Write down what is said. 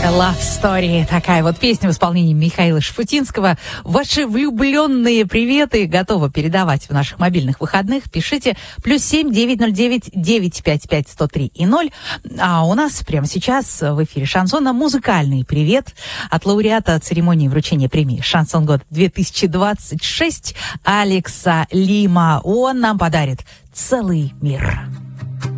Love Story. Такая вот песня в исполнении Михаила Шафутинского. Ваши влюбленные приветы готовы передавать в наших мобильных выходных. Пишите +7 909 955 103 и 0. А у нас прямо сейчас в эфире шансона музыкальный привет от лауреата церемонии вручения премии «Шансон год 2026» Алекса Лима. Он нам подарит целый мир.